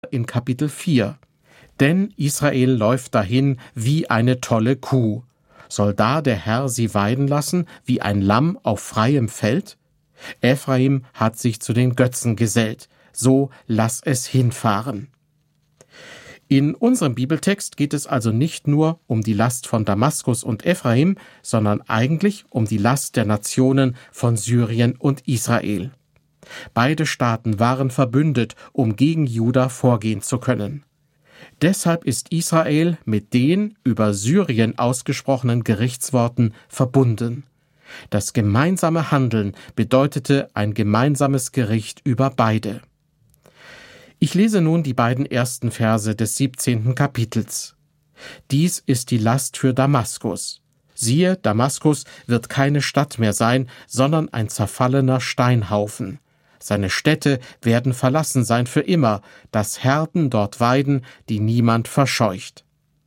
in Kapitel 4. Denn Israel läuft dahin wie eine tolle Kuh. Soll da der Herr sie weiden lassen wie ein Lamm auf freiem Feld? Ephraim hat sich zu den Götzen gesellt, so lass es hinfahren. In unserem Bibeltext geht es also nicht nur um die Last von Damaskus und Ephraim, sondern eigentlich um die Last der Nationen von Syrien und Israel. Beide Staaten waren verbündet, um gegen Juda vorgehen zu können. Deshalb ist Israel mit den über Syrien ausgesprochenen Gerichtsworten verbunden. Das gemeinsame Handeln bedeutete ein gemeinsames Gericht über beide. Ich lese nun die beiden ersten Verse des 17. Kapitels. Dies ist die Last für Damaskus. Siehe, Damaskus wird keine Stadt mehr sein, sondern ein zerfallener Steinhaufen. Seine Städte werden verlassen sein für immer, dass Herden dort weiden, die niemand verscheucht.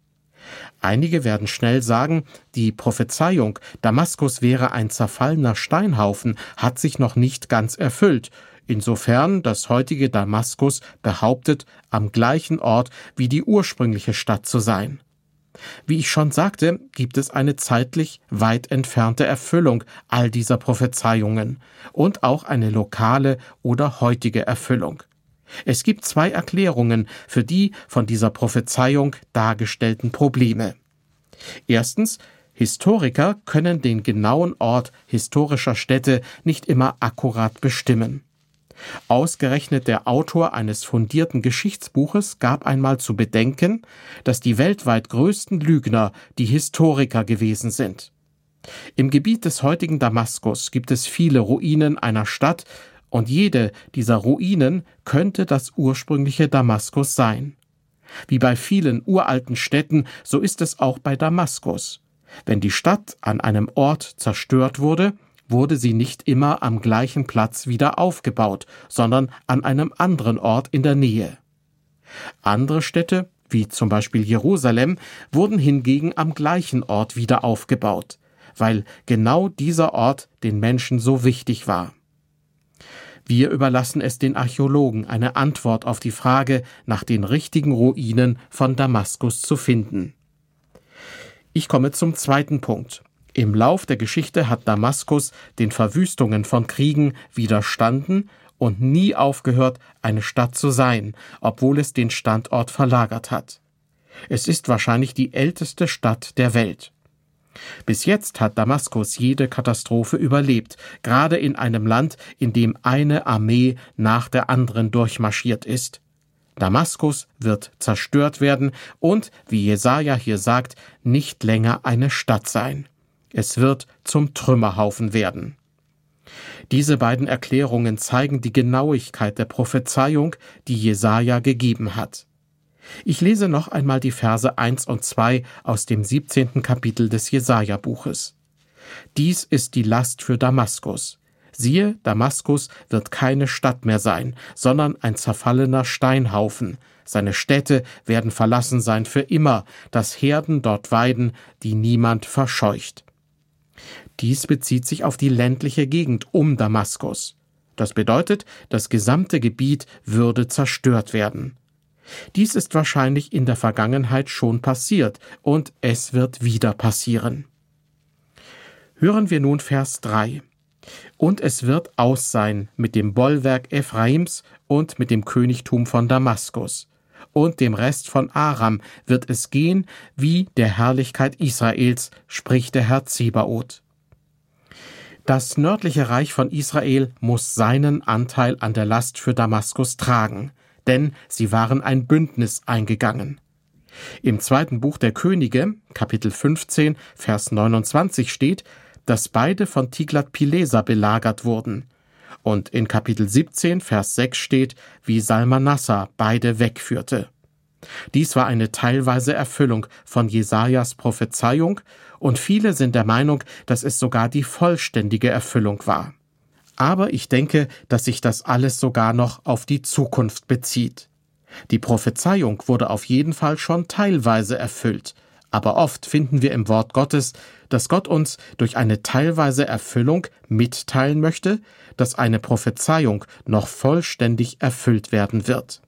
Einige werden schnell sagen, die Prophezeiung, Damaskus wäre ein zerfallener Steinhaufen, hat sich noch nicht ganz erfüllt, insofern das heutige Damaskus behauptet, am gleichen Ort wie die ursprüngliche Stadt zu sein. Wie ich schon sagte, gibt es eine zeitlich weit entfernte Erfüllung all dieser Prophezeiungen und auch eine lokale oder heutige Erfüllung. Es gibt zwei Erklärungen für die von dieser Prophezeiung dargestellten Probleme. Erstens, Historiker können den genauen Ort historischer Städte nicht immer akkurat bestimmen. Ausgerechnet der Autor eines fundierten Geschichtsbuches gab einmal zu bedenken, dass die weltweit größten Lügner die Historiker gewesen sind. Im Gebiet des heutigen Damaskus gibt es viele Ruinen einer Stadt, und jede dieser Ruinen könnte das ursprüngliche Damaskus sein. Wie bei vielen uralten Städten, so ist es auch bei Damaskus. Wenn die Stadt an einem Ort zerstört wurde, wurde sie nicht immer am gleichen Platz wieder aufgebaut, sondern an einem anderen Ort in der Nähe. Andere Städte, wie zum Beispiel Jerusalem, wurden hingegen am gleichen Ort wieder aufgebaut, weil genau dieser Ort den Menschen so wichtig war. Wir überlassen es den Archäologen, eine Antwort auf die Frage nach den richtigen Ruinen von Damaskus zu finden. Ich komme zum zweiten Punkt. Im Lauf der Geschichte hat Damaskus den Verwüstungen von Kriegen widerstanden und nie aufgehört, eine Stadt zu sein, obwohl es den Standort verlagert hat. Es ist wahrscheinlich die älteste Stadt der Welt. Bis jetzt hat Damaskus jede Katastrophe überlebt, gerade in einem Land, in dem eine Armee nach der anderen durchmarschiert ist. Damaskus wird zerstört werden und, wie Jesaja hier sagt, nicht länger eine Stadt sein. Es wird zum Trümmerhaufen werden. Diese beiden Erklärungen zeigen die Genauigkeit der Prophezeiung, die Jesaja gegeben hat. Ich lese noch einmal die Verse 1 und 2 aus dem 17. Kapitel des Jesaja-Buches. Dies ist die Last für Damaskus. Siehe, Damaskus wird keine Stadt mehr sein, sondern ein zerfallener Steinhaufen. Seine Städte werden verlassen sein für immer, dass Herden dort weiden, die niemand verscheucht. Dies bezieht sich auf die ländliche Gegend um Damaskus. Das bedeutet, das gesamte Gebiet würde zerstört werden. Dies ist wahrscheinlich in der Vergangenheit schon passiert und es wird wieder passieren. Hören wir nun Vers 3. Und es wird aus sein mit dem Bollwerk Ephraims und mit dem Königtum von Damaskus. Und dem Rest von Aram wird es gehen wie der Herrlichkeit Israels, spricht der Herr Zebaoth. Das nördliche Reich von Israel muss seinen Anteil an der Last für Damaskus tragen, denn sie waren ein Bündnis eingegangen. Im 2. Buch der Könige, Kapitel 15, Vers 29 steht, dass beide von Tiglat-Pileser belagert wurden. Und in Kapitel 17, Vers 6 steht, wie Salmanassar beide wegführte. Dies war eine teilweise Erfüllung von Jesajas Prophezeiung und viele sind der Meinung, dass es sogar die vollständige Erfüllung war. Aber ich denke, dass sich das alles sogar noch auf die Zukunft bezieht. Die Prophezeiung wurde auf jeden Fall schon teilweise erfüllt, aber oft finden wir im Wort Gottes, dass Gott uns durch eine teilweise Erfüllung mitteilen möchte, dass eine Prophezeiung noch vollständig erfüllt werden wird.